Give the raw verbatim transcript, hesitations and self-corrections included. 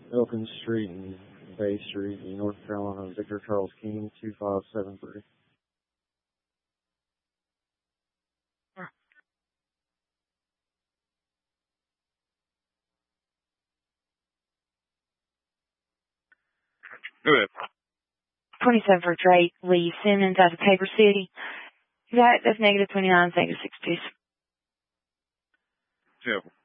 Elkins Street and Bay Street in North Carolina. Victor Charles King, two five seven three. Go ahead. twenty-seven for Drake Lee Simmons out of Tabor City. That, that's negative twenty-nine, negative six two. Yeah.